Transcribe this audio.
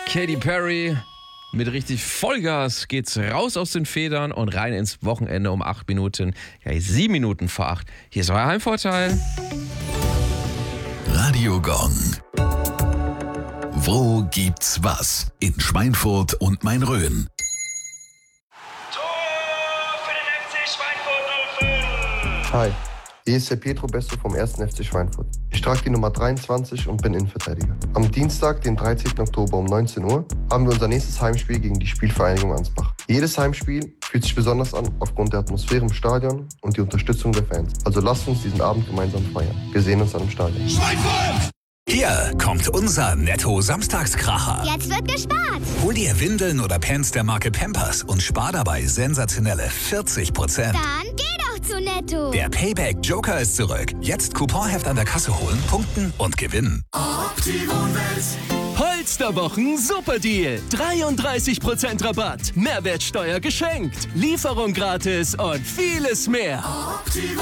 Katy Perry. Mit richtig Vollgas geht's raus aus den Federn und rein ins Wochenende um 8 Minuten. Ja, 7 Minuten vor 8. Hier ist euer Heimvorteil. Radio Gong. Wo gibt's was? In Schweinfurt und Main-Rhön. Tor für den FC Schweinfurt 05. Hi, hier ist der Pietro Besto vom 1. FC Schweinfurt. Ich trage die Nummer 23 und bin Innenverteidiger. Am Dienstag, den 13. Oktober um 19 Uhr, haben wir unser nächstes Heimspiel gegen die Spielvereinigung Ansbach. Jedes Heimspiel fühlt sich besonders an aufgrund der Atmosphäre im Stadion und die Unterstützung der Fans. Also lasst uns diesen Abend gemeinsam feiern. Wir sehen uns dann im Stadion. Schweinfurt! Hier kommt unser Netto-Samstagskracher. Jetzt wird gespart. Hol dir Windeln oder Pants der Marke Pampers und spar dabei sensationelle 40%. Dann geh doch zu Netto. Der Payback Joker ist zurück. Jetzt Couponheft an der Kasse holen, punkten und gewinnen. Holsterwochen Superdeal. 33% Rabatt. Mehrwertsteuer geschenkt. Lieferung gratis und vieles mehr.